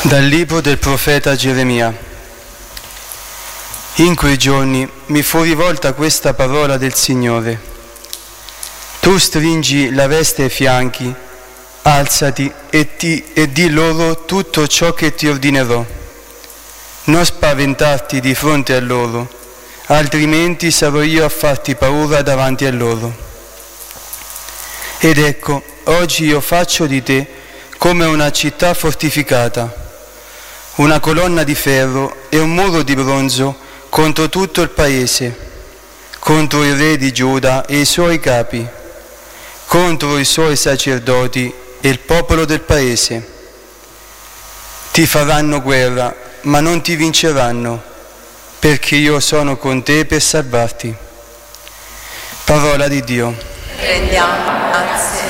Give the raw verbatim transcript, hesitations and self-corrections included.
Dal libro del profeta Geremia. In quei giorni mi fu rivolta questa parola del Signore. Tu stringi la veste ai fianchi, alzati e, ti, e di loro tutto ciò che ti ordinerò. Non spaventarti di fronte a loro, altrimenti sarò io a farti paura davanti a loro. Ed ecco, oggi io faccio di te come una città fortificata, una colonna di ferro e un muro di bronzo contro tutto il paese, contro il re di Giuda e i suoi capi, contro i suoi sacerdoti e il popolo del paese. Ti faranno guerra, ma non ti vinceranno, perché io sono con te per salvarti. Parola di Dio. Rendiamo grazie.